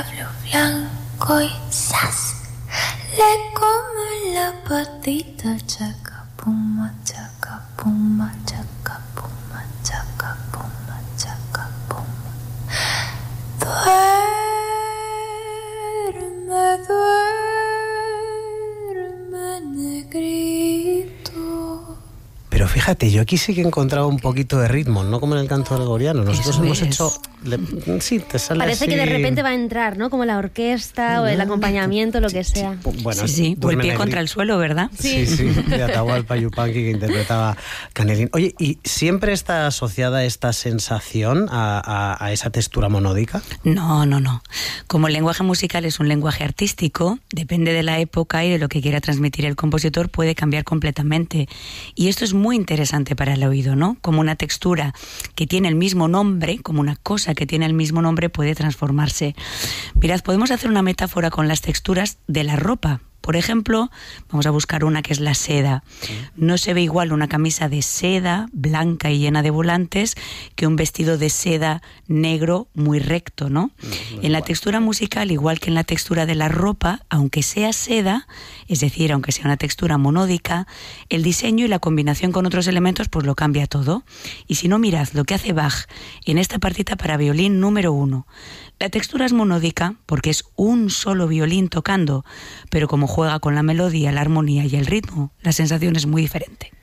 diablo blanco y ¡zas! Le come la patita, chacapuma, chacapuma, chacapuma, chacapuma, chacapuma. Duerme, duerme, negrito. Pero fíjate, yo aquí sí que he encontrado un poquito de ritmo, no como en el canto gregoriano. Nosotros hemos hecho... Sí, te sale Parece así... que de repente va a entrar, ¿no? Como la orquesta o el acompañamiento, lo que sea. Bueno, sí, o el pie contra el suelo, ¿verdad? Sí, de Atahualpa Yupanqui, que interpretaba Canelín. Oye, ¿y siempre está asociada esta sensación a esa textura monódica? No. Como el lenguaje musical es un lenguaje artístico, depende de la época y de lo que quiera transmitir el compositor, puede cambiar completamente. Y esto es muy interesante para el oído, ¿no? Como una textura que tiene el mismo nombre, como una cosa que tiene el mismo nombre, puede transformarse. Mirad, podemos hacer una metáfora con las texturas de la ropa. Por ejemplo, vamos a buscar una que es la seda. No se ve igual una camisa de seda, blanca y llena de volantes, que un vestido de seda negro muy recto, ¿no? En la textura musical, igual que en la textura de la ropa, aunque sea seda, es decir, aunque sea una textura monódica, el diseño y la combinación con otros elementos pues lo cambia todo. Y si no, mirad lo que hace Bach en esta partita para violín número 1. La textura es monódica porque es un solo violín tocando, pero como juega con la melodía, la armonía y el ritmo, la sensación es muy diferente.